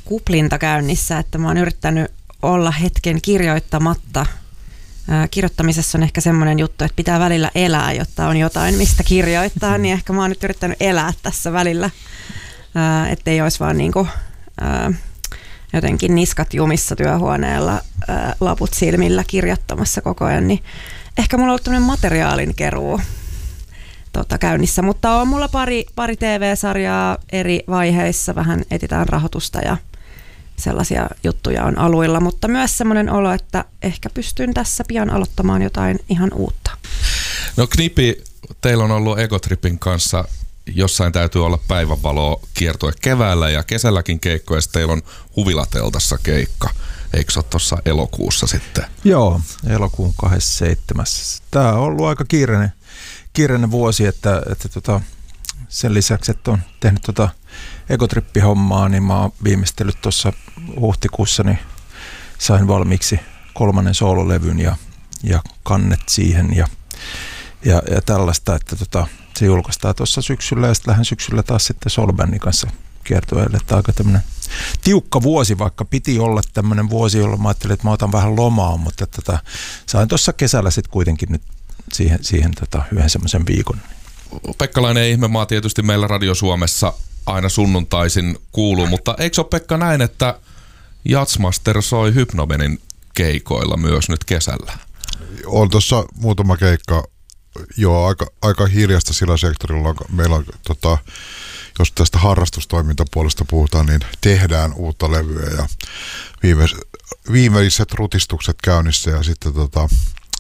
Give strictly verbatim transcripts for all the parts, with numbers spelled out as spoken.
kuplinta käynnissä, että mä oon yrittänyt olla hetken kirjoittamatta. Kirjoittamisessa on ehkä semmoinen juttu, että pitää välillä elää, jotta on jotain, mistä kirjoittaa, niin ehkä mä oon nyt yrittänyt elää tässä välillä, ettei olisi vaan niinku, jotenkin niskat jumissa työhuoneella, laput silmillä kirjoittamassa koko ajan, niin ehkä mulla on ollut tämmöinen materiaalin keruu tota, käynnissä, mutta on mulla pari, pari T V-sarjaa eri vaiheissa, vähän etsitään rahoitusta ja sellaisia juttuja on aluilla, mutta myös semmoinen olo, että ehkä pystyn tässä pian aloittamaan jotain ihan uutta. No Knipi, teillä on ollut Egotripin kanssa, jossain täytyy olla päivänvaloa kiertue keväällä ja kesälläkin keikkoja, ja teillä on Huvilateltassa keikka. Eikö se ole tuossa elokuussa sitten? Joo, elokuun kahdeskymmenesseitsemäs. Tämä on ollut aika kiireinen, kiireinen vuosi, että, että tota, sen lisäksi, että on tehnyt tota Egotrippi-hommaa, niin mä oon viimeistellyt tuossa huhtikuussa, niin sain valmiiksi kolmannen soololevyn ja, ja kannet siihen ja, ja, ja tällaista, että tota, se julkaistaan tuossa syksyllä ja sitten lähden syksyllä taas sitten Soulbandin kanssa kiertueelle. Tämä on aika tämmöinen tiukka vuosi, vaikka piti olla tämmöinen vuosi, jolloin mä ajattelin, että mä otan vähän lomaa, mutta tota, sain tuossa kesällä sitten kuitenkin nyt siihen, siihen tota, yhden semmoisen viikon. Pekkalainen ihmemaa tietysti meillä Radio Suomessa aina sunnuntaisin kuuluu, mutta eikö ole Pekka näin, että Jazzmaster soi Hypnobenin keikoilla myös nyt kesällä? On tuossa muutama keikka, joo, aika, aika hiljasta sillä sektorilla. Meillä on, tota, jos tästä harrastustoimintapuolesta puhutaan, niin tehdään uutta levyä ja viime, viimeiset rutistukset käynnissä ja sitten tota,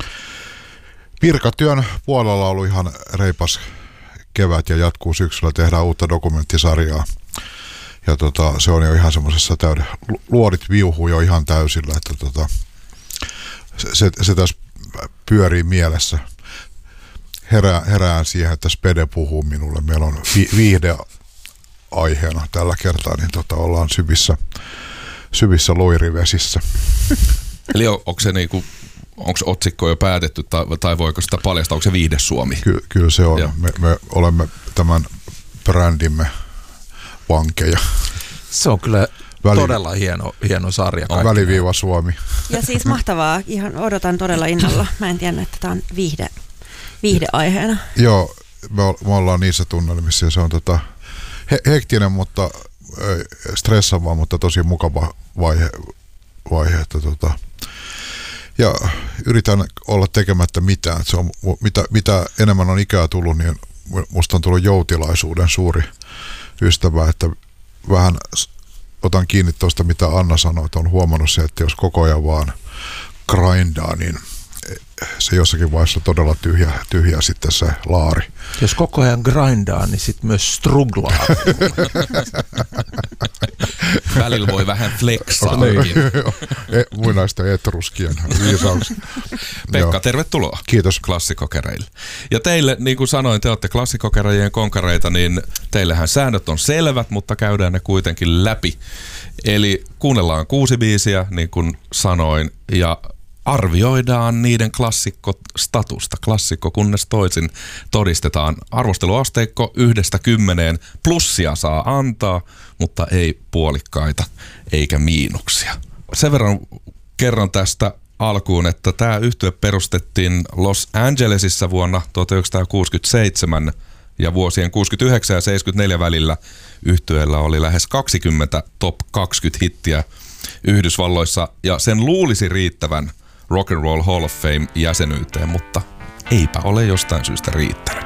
virkatyön puolella on ollut ihan reipas kevät ja jatkuu syksyllä, tehdään uutta dokumenttisarjaa. Ja tota, se on jo ihan semmoisessa täyden, luodit viuhuu jo ihan täysillä, että tota, se, se tässä pyörii mielessä. Herää, herään siihen, että Spede puhuu minulle. Meillä on vi, viihde aiheena tällä kertaa, niin tota, ollaan syvissä, syvissä loirivesissä. Eli on, onko se niinku onko otsikko jo päätetty tai, tai voiko sitä paljastaa, onko se Viihde Suomi? Ky- kyllä se on. Me, me olemme tämän brändimme vankeja. Se on kyllä Väli... todella hieno, hieno sarja. On Väliviiva Suomi. Ja siis mahtavaa. Ihan odotan todella innolla. Mä en tiedä, että tämä on viihde, viihdeaiheena. Joo, me, me ollaan niissä tunnelmissa ja se on tota, he, hektinen, mutta stressaava, mutta tosi mukava vaihe. vaihe että tota, ja yritän olla tekemättä mitään. Se on, mitä, mitä enemmän on ikää tullut, niin musta on tullut joutilaisuuden suuri ystävä, että vähän otan kiinni tuosta, mitä Anna sanoi, että on huomannut se, että jos koko ajan vaan grindaa, niin se jossakin vaiheessa on todella tyhjä, tyhjä sitten se laari. Jos koko ajan grindaa, niin sitten myös struglaa. Välillä voi vähän flexaa. Muinaista etruskien viisaus. Pekka, joo. Tervetuloa. Kiitos. Klassikokereille. Ja teille, niin kuin sanoin, te olette klassikokereijien konkareita, niin teillähän säännöt on selvät, mutta käydään ne kuitenkin läpi. Eli kuunnellaan kuusi biisiä, niin kuin sanoin, ja arvioidaan niiden klassikkostatusta. Klassikko kunnes toisin todistetaan. Arvosteluasteikko yhdestä kymmeneen. Plussia saa antaa, mutta ei puolikkaita eikä miinuksia. Sen verran kerron tästä alkuun, että tämä yhtye perustettiin Los Angelesissa vuonna tuhatyhdeksänsataakuusikymmentäseitsemän ja vuosien kuusikymmentäyhdeksän ja seitsemänkymmentäneljä välillä yhtyeellä oli lähes kaksikymmentä top kaksikymmentä hittiä Yhdysvalloissa ja sen luulisi riittävän Rock and Roll Hall of Fame jäsenyyteen, mutta eipä ole jostain syystä riittänyt.